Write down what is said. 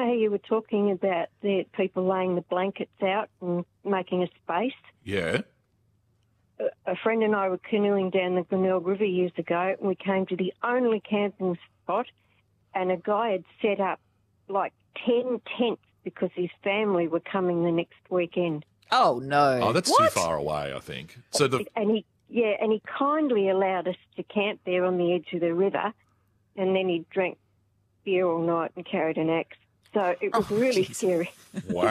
how you were talking about the people laying the blankets out and making a space? Yeah. A friend and I were canoeing down the Glenelg River years ago, and we came to the only camping spot, and a guy had set up like 10 tents because his family were coming the next weekend. Oh, no. Oh, that's too far away, I think. So And he kindly allowed us to camp there on the edge of the river, and then he drank beer all night and carried an axe. So it was really scary. Wow.